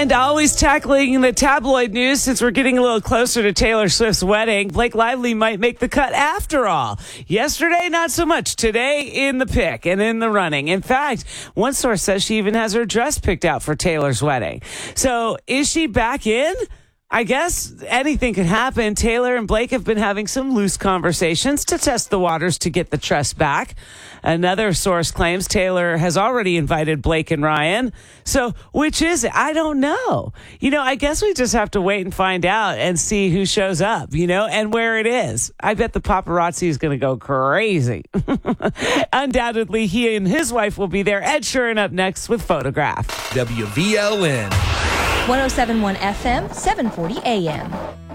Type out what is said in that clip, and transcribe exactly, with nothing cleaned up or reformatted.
And always tackling the tabloid news since we're getting a little closer to Taylor Swift's wedding. Blake Lively might make the cut after all. Yesterday, not so much. Today, in the pick and in the running. In fact, one source says she even has her dress picked out for Taylor's wedding. So is she back in? I guess anything could happen. Taylor and Blake have been having some loose conversations to test the waters to get the trust back. Another source claims Taylor has already invited Blake and Ryan. So which is it? I don't know. You know, I guess we just have to wait and find out and see who shows up, you know, and where it is. I bet the paparazzi is going to go crazy. Undoubtedly, he and his wife will be there. Ed Sheeran up next with Photograph. W V L N. one oh seven point one F M, seven forty A M.